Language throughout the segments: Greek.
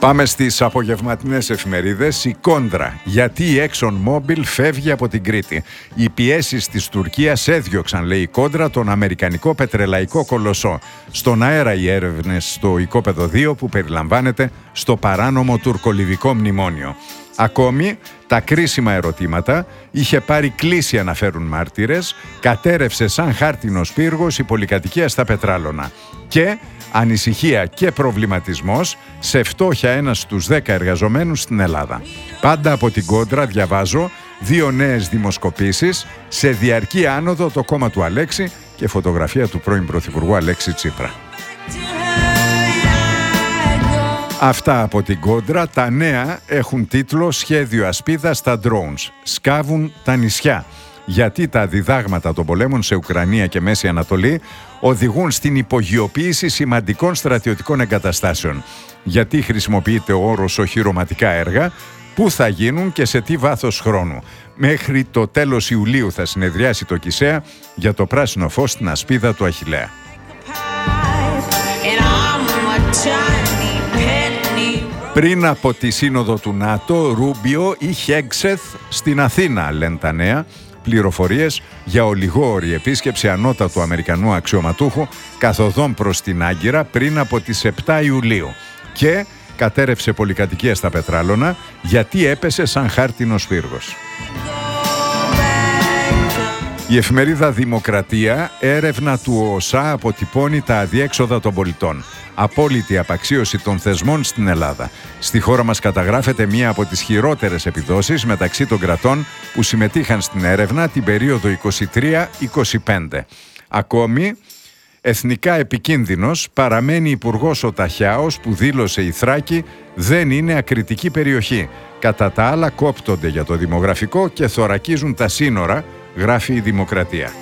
Πάμε στις απογευματινές εφημερίδες. Η κόντρα. Γιατί η ExxonMobil φεύγει από την Κρήτη. Οι πιέσεις της Τουρκίας έδιωξαν, λέει η κόντρα, τον αμερικανικό πετρελαϊκό κολοσσό. Στον αέρα οι έρευνες στο οικόπεδο 2 που περιλαμβάνεται στο παράνομο τουρκολιβικό μνημόνιο. Ακόμη, τα κρίσιμα ερωτήματα, είχε πάρει κλίση αναφέρουν μάρτυρες, κατέρευσε σαν χάρτινος πύργος η πολυκατοικία στα Πετράλωνα. Και ανησυχία και προβληματισμός, σε φτώχεια ένας στους 10 εργαζομένους στην Ελλάδα. Πάντα από την κόντρα διαβάζω 2 νέες δημοσκοπήσεις, σε διαρκή άνοδο το κόμμα του Αλέξη και φωτογραφία του πρώην Πρωθυπουργού Αλέξη Τσίπρα. Αυτά από την κόντρα. Τα νέα έχουν τίτλο «Σχέδιο ασπίδα στα drones. Σκάβουν τα νησιά». Γιατί τα διδάγματα των πολέμων σε Ουκρανία και Μέση Ανατολή οδηγούν στην υπογειοποίηση σημαντικών στρατιωτικών εγκαταστάσεων. Γιατί χρησιμοποιείται ο όρος οχυρωματικά έργα, πού θα γίνουν και σε τι βάθος χρόνου. Μέχρι το τέλος Ιουλίου θα συνεδριάσει το ΚΙΣΕΑ για το πράσινο φως στην ασπίδα του Αχιλλέα. Πριν από τη σύνοδο του ΝΑΤΟ, Ρούμπιο ή Χέγκσεθ στην Αθήνα, λένε τα νέα. Πληροφορίες για ολιγόωρη επίσκεψη ανώτατου Αμερικανού αξιωματούχου καθοδόν προς την Άγκυρα πριν από τις 7 Ιουλίου. Και κατέρευσε πολυκατοικία στα Πετράλωνα γιατί έπεσε σαν χάρτινος πύργος. Η εφημερίδα Δημοκρατία, έρευνα του ΟΣΑ αποτυπώνει τα αδιέξοδα των πολιτών. Απόλυτη απαξίωση των θεσμών στην Ελλάδα. Στη χώρα μας καταγράφεται μία από τις χειρότερες επιδόσεις μεταξύ των κρατών που συμμετείχαν στην έρευνα την περίοδο 23-25. Ακόμη, εθνικά επικίνδυνος παραμένει υπουργός ο Ταχιάος που δήλωσε η Θράκη δεν είναι ακριτική περιοχή. Κατά τα άλλα κόπτονται για το δημογραφικό και θωρακίζουν τα σύνορα, γράφει η Δημοκρατία.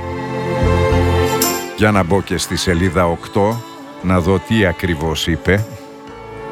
Για να μπω και στη σελίδα 8 να δω τι ακριβώς είπε.